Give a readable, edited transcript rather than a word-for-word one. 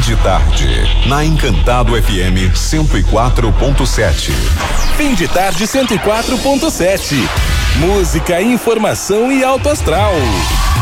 de tarde, na Encantado FM 104.7. Fim de tarde 104.7. Música, informação e alto astral.